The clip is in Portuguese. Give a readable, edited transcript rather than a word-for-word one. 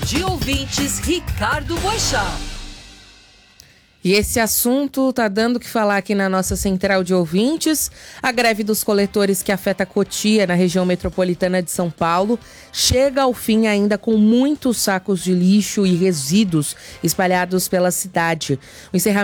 De ouvintes, Ricardo Boixá. E esse assunto tá dando o que falar aqui na nossa central de ouvintes. A greve dos coletores que afeta Cotia, na região metropolitana de São Paulo, chega ao fim ainda com muitos sacos de lixo e resíduos espalhados pela cidade. O encerramento